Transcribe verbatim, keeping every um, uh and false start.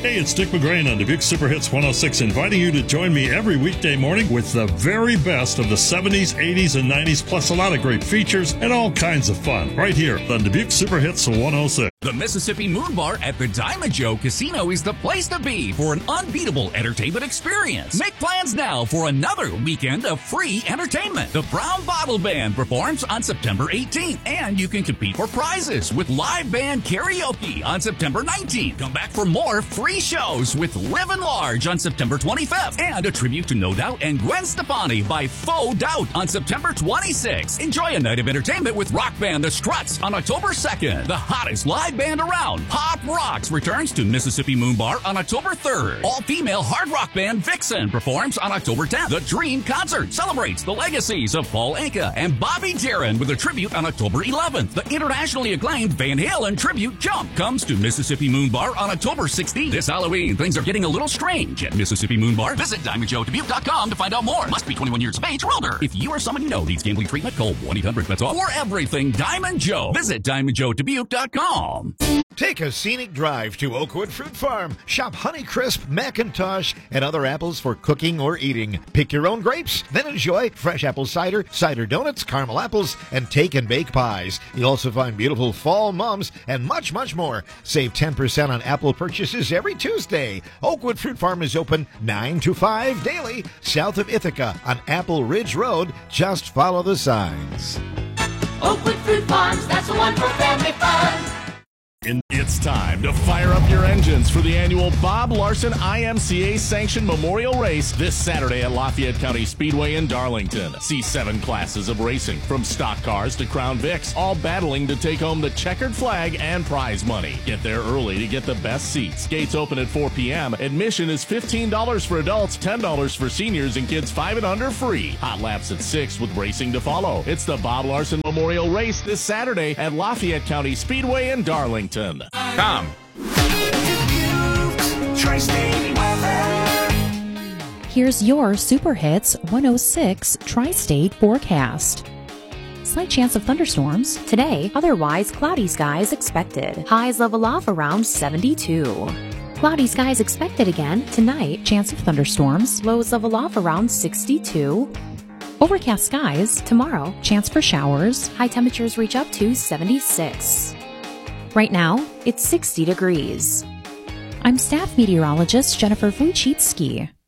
Hey, it's Dick McGrain on Dubuque Super Hits one oh six, inviting you to join me every weekday morning with the very best of the seventies, eighties, and nineties, plus a lot of great features and all kinds of fun, right here on Dubuque Super Hits one oh six. The Mississippi Moon Bar at the Diamond Joe Casino is the place to be for an unbeatable entertainment experience. Make plans now for another weekend of free entertainment. The Brown Bottle Band performs on September eighteenth, and you can compete for prizes with live band karaoke on September nineteenth. Come back for more free shows with Livin' Large on September twenty-fifth, and a tribute to No Doubt and Gwen Stefani by Faux Doubt on September twenty-sixth. Enjoy a night of entertainment with rock band The Struts on October second. The hottest live band around, Pop Rocks, returns to Mississippi Moon Bar on October third. All-female hard rock band Vixen performs on October tenth. The Dream Concert celebrates the legacies of Paul Anka and Bobby Darin with a tribute on October eleventh. The internationally acclaimed Van Halen tribute Jump comes to Mississippi Moon Bar on October sixteenth. This Halloween, things are getting a little strange at Mississippi Moon Bar. Visit Diamond Joe Dubuque dot com to find out more. Must be twenty-one years of age or older. If you or someone you know needs gambling treatment, call one eight hundred bets off. For everything Diamond Joe, visit Diamond Joe Dubuque dot com. Take a scenic drive to Oakwood Fruit Farm. Shop Honeycrisp, Macintosh, and other apples for cooking or eating. Pick your own grapes, then enjoy fresh apple cider, cider donuts, caramel apples, and take and bake pies. You'll also find beautiful fall mums and much, much more. Save ten percent on apple purchases every Tuesday. Oakwood Fruit Farm is open nine to five daily, south of Ithaca on Apple Ridge Road. Just follow the signs. Oakwood Fruit Farms, that's the one for family fun. And it's time to fire up your engines for the annual Bob Larson I M C A-sanctioned Memorial Race this Saturday at Lafayette County Speedway in Darlington. See seven classes of racing, from stock cars to Crown Vics, all battling to take home the checkered flag and prize money. Get there early to get the best seats. Gates open at four p.m. Admission is fifteen dollars for adults, ten dollars for seniors, and kids five and under free. Hot laps at six with racing to follow. It's the Bob Larson Memorial Race this Saturday at Lafayette County Speedway in Darlington. Come. Here's your Super Hits one oh six Tri-State forecast. Slight chance of thunderstorms today, otherwise cloudy skies expected. Highs level off around seventy-two. Cloudy skies expected again tonight, chance of thunderstorms. Lows level off around sixty-two. Overcast skies tomorrow, chance for showers. High temperatures reach up to seventy-six. Right now, it's sixty degrees. I'm staff meteorologist Jennifer Wojcicki.